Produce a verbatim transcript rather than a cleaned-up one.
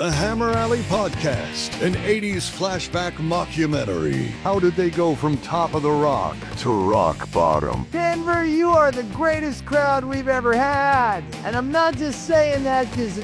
The Hammer Alley Podcast, an eighties flashback mockumentary. How did they go from top of the rock to rock bottom? Denver, you are the greatest crowd we've ever had. And I'm not just saying that because